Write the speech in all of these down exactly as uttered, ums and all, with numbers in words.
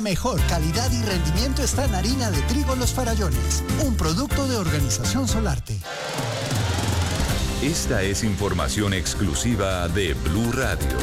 Mejor calidad y rendimiento está en harina de trigo Los Farallones, un producto de Organización Solarte. Esta es información exclusiva de Blue Radio.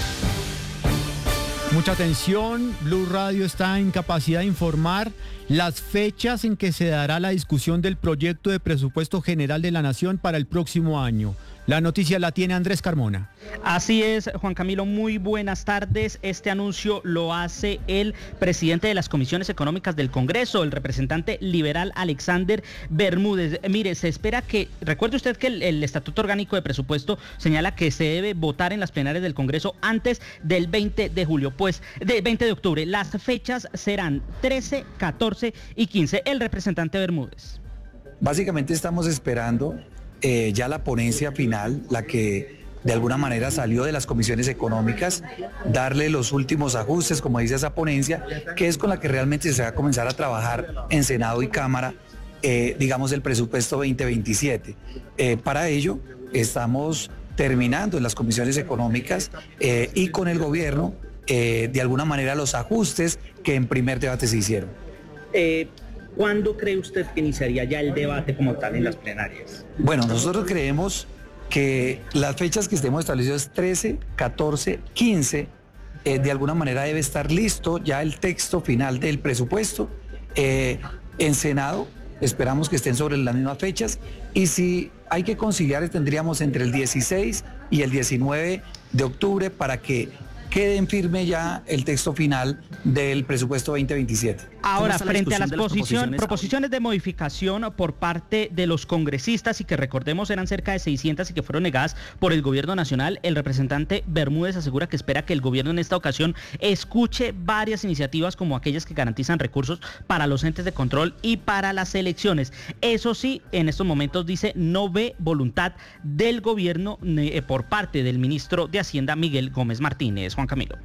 Mucha atención, Blue Radio está en capacidad de informar las fechas en que se dará la discusión del proyecto de presupuesto general de la Nación para el próximo año. La noticia la tiene Andrés Carmona. Así es, Juan Camilo, muy buenas tardes. Este anuncio lo hace el presidente de las comisiones económicas del Congreso, el representante liberal Alexander Bermúdez. Mire, se espera que, recuerde usted que el, el Estatuto Orgánico de Presupuesto señala que se debe votar en las plenarias del Congreso antes del veinte de julio, pues, de veinte de octubre. Las fechas serán trece, catorce y quince. El representante Bermúdez. Básicamente estamos esperando eh, ya la ponencia final, la que de alguna manera salió de las comisiones económicas, darle los últimos ajustes, como dice esa ponencia, que es con la que realmente se va a comenzar a trabajar en Senado y Cámara, eh, digamos, el presupuesto veinte veintisiete. Eh, para ello, estamos terminando en las comisiones económicas eh, y con el gobierno, eh, de alguna manera, los ajustes que en primer debate se hicieron. Eh... ¿Cuándo cree usted que iniciaría ya el debate como tal en las plenarias? Bueno, nosotros creemos que las fechas que estemos establecidas trece, catorce, quince, eh, de alguna manera debe estar listo ya el texto final del presupuesto. Eh, en Senado esperamos que estén sobre las mismas fechas y si hay que conciliar tendríamos entre el dieciséis y el diecinueve de octubre para que quede en firme ya el texto final del presupuesto veinte veintisiete. Ahora, frente a las, las proposiciones? proposiciones de modificación por parte de los congresistas y que recordemos eran cerca de seiscientas y que fueron negadas por el gobierno nacional, el representante Bermúdez asegura que espera que el gobierno en esta ocasión escuche varias iniciativas como aquellas que garantizan recursos para los entes de control y para las elecciones. Eso sí, en estos momentos dice no ve voluntad del gobierno eh, por parte del ministro de Hacienda Miguel Gómez Martínez. Juan Camilo.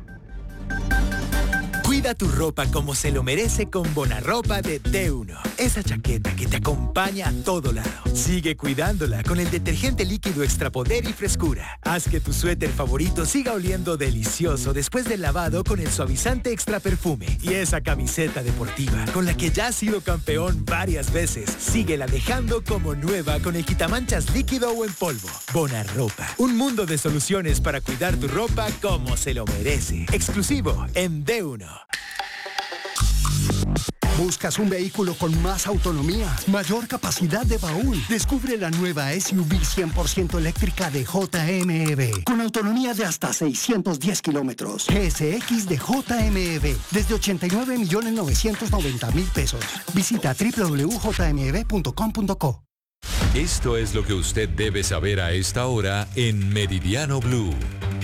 Cuida tu ropa como se lo merece con Bonarropa de D uno. Esa chaqueta que te acompaña a todo lado. Sigue cuidándola con el detergente líquido extra poder y frescura. Haz que tu suéter favorito siga oliendo delicioso después del lavado con el suavizante extra perfume. Y esa camiseta deportiva con la que ya has sido campeón varias veces, síguela dejando como nueva con el quitamanchas líquido o en polvo. Bonarropa, un mundo de soluciones para cuidar tu ropa como se lo merece. Exclusivo en D uno. ¿Buscas un vehículo con más autonomía, mayor capacidad de baúl? Descubre la nueva S U V cien por ciento eléctrica de J M E-V, con autonomía de hasta seiscientos diez kilómetros. G S X de J M E-V, desde ochenta y nueve millones novecientos noventa mil pesos. Visita doble u doble u doble u punto j m e v punto com punto co. Esto es lo que usted debe saber a esta hora en Meridiano Blue.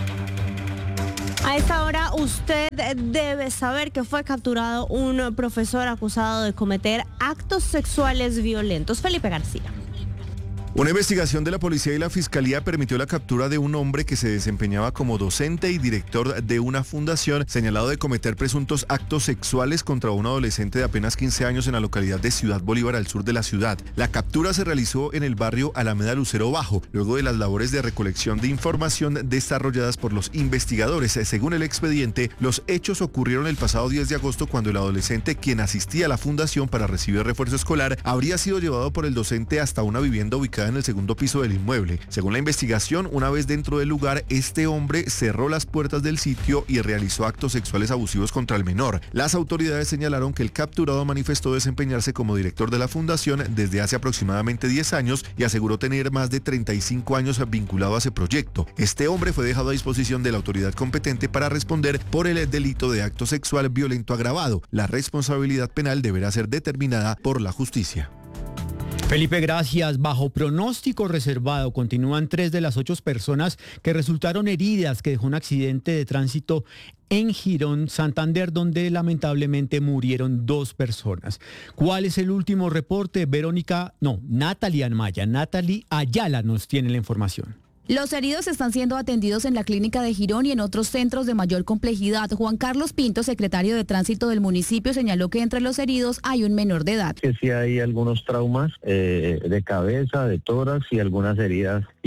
A esta hora usted debe saber que fue capturado un profesor acusado de cometer actos sexuales violentos. Felipe García. Una investigación de la policía y la fiscalía permitió la captura de un hombre que se desempeñaba como docente y director de una fundación señalado de cometer presuntos actos sexuales contra un adolescente de apenas quince años en la localidad de Ciudad Bolívar, al sur de la ciudad. La captura se realizó en el barrio Alameda Lucero Bajo, luego de las labores de recolección de información desarrolladas por los investigadores. Según el expediente, los hechos ocurrieron el pasado diez de agosto cuando el adolescente, quien asistía a la fundación para recibir refuerzo escolar, habría sido llevado por el docente hasta una vivienda ubicada en el segundo piso del inmueble. Según la investigación, una vez dentro del lugar, este hombre cerró las puertas del sitio y realizó actos sexuales abusivos contra el menor. Las autoridades señalaron que el capturado manifestó desempeñarse como director de la fundación desde hace aproximadamente diez años y aseguró tener más de treinta y cinco años vinculado a ese proyecto. Este hombre fue dejado a disposición de la autoridad competente para responder por el delito de acto sexual violento agravado. La responsabilidad penal deberá ser determinada por la justicia. Felipe, gracias. Bajo pronóstico reservado continúan tres de las ocho personas que resultaron heridas que dejó un accidente de tránsito en Girón, Santander, donde lamentablemente murieron dos personas. ¿Cuál es el último reporte? Verónica, no, Natalie Amaya, Natalie Ayala nos tiene la información. Los heridos están siendo atendidos en la clínica de Girón y en otros centros de mayor complejidad. Juan Carlos Pinto, secretario de Tránsito del municipio, señaló que entre los heridos hay un menor de edad. Que sí hay algunos traumas eh, de cabeza, de tórax y algunas heridas y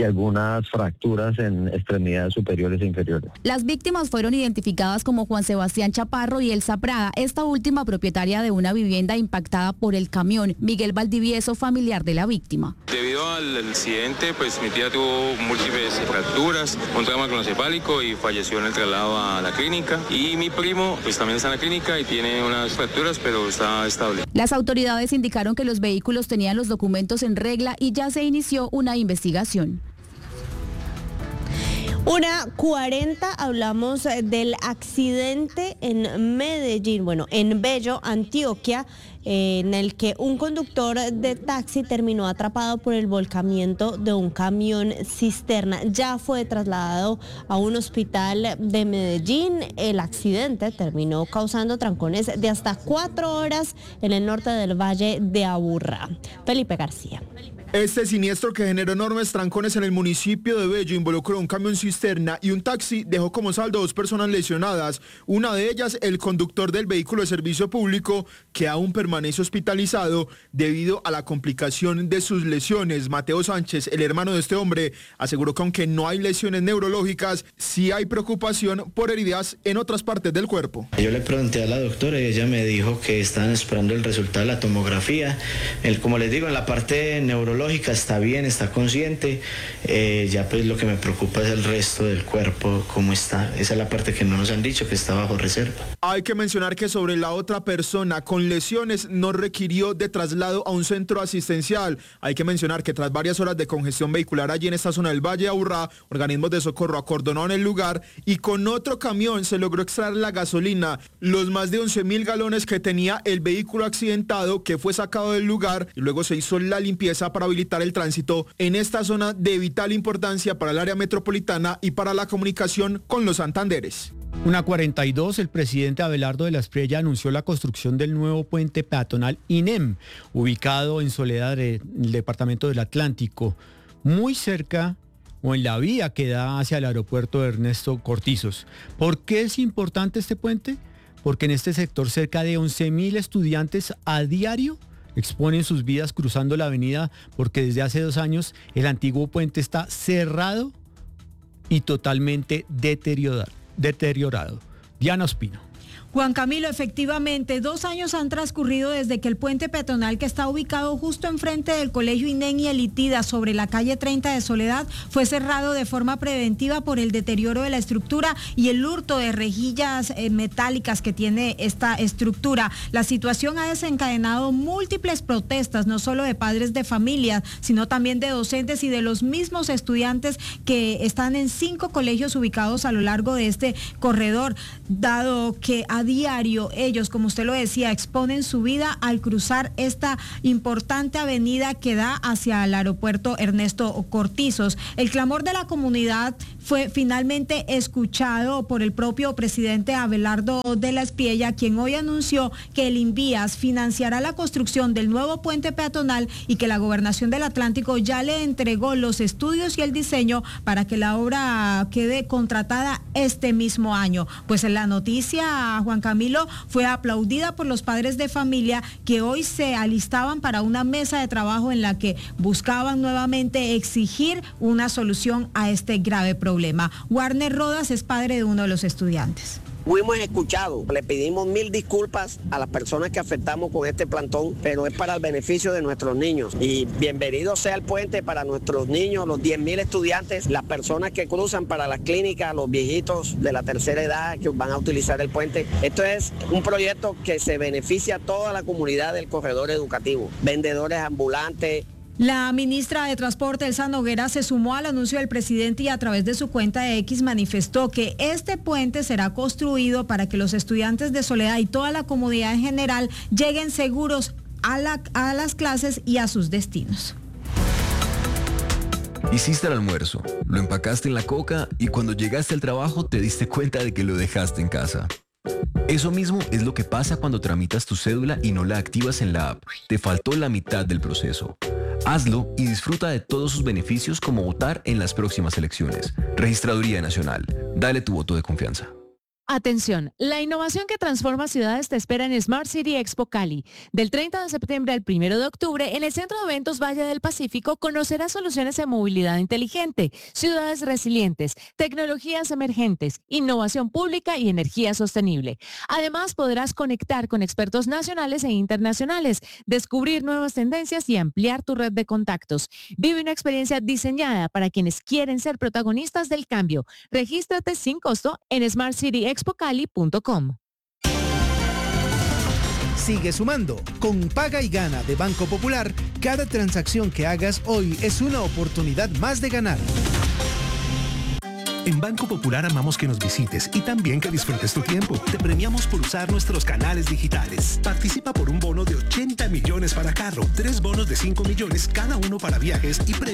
y algunas fracturas en extremidades superiores e inferiores. Las víctimas fueron identificadas como Juan Sebastián Chaparro y Elsa Prada, esta última propietaria de una vivienda impactada por el camión. Miguel Valdivieso, familiar de la víctima. Debido al accidente, pues mi tía tuvo múltiples fracturas, un trauma craneoencefálico y falleció en el traslado a la clínica. Y mi primo pues también está en la clínica y tiene unas fracturas, pero está estable. Las autoridades indicaron que los vehículos tenían los documentos en regla y ya se inició una investigación. Una cuarenta, hablamos del accidente en Medellín, bueno, en Bello, Antioquia, en el que un conductor de taxi terminó atrapado por el volcamiento de un camión cisterna. Ya fue trasladado a un hospital de Medellín. El accidente terminó causando trancones de hasta cuatro horas en el norte del Valle de Aburrá. Felipe García. Este siniestro, que generó enormes trancones en el municipio de Bello, involucró un camión cisterna y un taxi, dejó como saldo dos personas lesionadas. Una de ellas, el conductor del vehículo de servicio público, que aún permanece hospitalizado debido a la complicación de sus lesiones. Mateo Sánchez, el hermano de este hombre, aseguró que aunque no hay lesiones neurológicas, sí hay preocupación por heridas en otras partes del cuerpo. Yo le pregunté a la doctora y ella me dijo que están esperando el resultado de la tomografía. El, como les digo, en la parte neurológica está bien, está consciente, eh, ya pues lo que me preocupa es el resto del cuerpo, cómo está. Esa es la parte que no nos han dicho, que está bajo reserva. Hay que mencionar que sobre la otra persona con lesiones no requirió de traslado a un centro asistencial. Hay que mencionar que tras varias horas de congestión vehicular allí en esta zona del Valle de Aburrá, organismos de socorro acordonaron el lugar y con otro camión se logró extraer la gasolina, los más de once mil galones que tenía el vehículo accidentado, que fue sacado del lugar y luego se hizo la limpieza para habilitar el tránsito en esta zona de vital importancia para el área metropolitana y para la comunicación con los Santanderes. Una cuarenta y dos, el presidente Abelardo de la Espriella anunció la construcción del nuevo puente peatonal INEM, ubicado en Soledad, en el departamento del Atlántico, muy cerca o en la vía que da hacia el aeropuerto de Ernesto Cortizos. ¿Por qué es importante este puente? Porque en este sector cerca de once mil estudiantes a diario exponen sus vidas cruzando la avenida, porque desde hace dos años el antiguo puente está cerrado y totalmente deteriorado. deteriorado. Diana Ospino. Juan Camilo, efectivamente, dos años han transcurrido desde que el puente peatonal, que está ubicado justo enfrente del colegio INEM y Elitida sobre la calle treinta de Soledad, fue cerrado de forma preventiva por el deterioro de la estructura y el hurto de rejillas eh, metálicas que tiene esta estructura. La situación ha desencadenado múltiples protestas, no solo de padres de familia, sino también de docentes y de los mismos estudiantes que están en cinco colegios ubicados a lo largo de este corredor, dado que a diario ellos, como usted lo decía, exponen su vida al cruzar esta importante avenida que da hacia el aeropuerto Ernesto Cortizos. El clamor de la comunidad fue finalmente escuchado por el propio presidente Abelardo de la Espriella, quien hoy anunció que el Invías financiará la construcción del nuevo puente peatonal y que la Gobernación del Atlántico ya le entregó los estudios y el diseño para que la obra quede contratada este mismo año. Pues en la noticia, Juan Camilo, fue aplaudida por los padres de familia que hoy se alistaban para una mesa de trabajo en la que buscaban nuevamente exigir una solución a este grave problema. Warner Rodas es padre de uno de los estudiantes. Fuimos escuchados, le pedimos mil disculpas a las personas que afectamos con este plantón, pero es para el beneficio de nuestros niños. Y bienvenido sea el puente para nuestros niños, los diez mil estudiantes, las personas que cruzan para las clínicas, los viejitos de la tercera edad que van a utilizar el puente. Esto es un proyecto que se beneficia a toda la comunidad del corredor educativo, vendedores ambulantes. La ministra de Transporte, Elsa Noguera, se sumó al anuncio del presidente y a través de su cuenta de X manifestó que este puente será construido para que los estudiantes de Soledad y toda la comunidad en general lleguen seguros a, la, a las clases y a sus destinos. Hiciste el almuerzo, lo empacaste en la coca y cuando llegaste al trabajo te diste cuenta de que lo dejaste en casa. Eso mismo es lo que pasa cuando tramitas tu cédula y no la activas en la app. Te faltó la mitad del proceso. Hazlo y disfruta de todos sus beneficios como votar en las próximas elecciones. Registraduría Nacional. Dale tu voto de confianza. Atención, la innovación que transforma ciudades te espera en Smart City Expo Cali. Del treinta de septiembre al primero de octubre, en el Centro de Eventos Valle del Pacífico conocerás soluciones en movilidad inteligente, ciudades resilientes, tecnologías emergentes, innovación pública y energía sostenible. Además, podrás conectar con expertos nacionales e internacionales, descubrir nuevas tendencias y ampliar tu red de contactos. Vive una experiencia diseñada para quienes quieren ser protagonistas del cambio. Regístrate sin costo en smart city expo cali punto com. Sigue sumando. Con Paga y Gana de Banco Popular, cada transacción que hagas hoy es una oportunidad más de ganar. En Banco Popular amamos que nos visites y también que disfrutes tu tiempo. Te premiamos por usar nuestros canales digitales. Participa por un bono de ochenta millones para carro, tres bonos de cinco millones cada uno para viajes y premios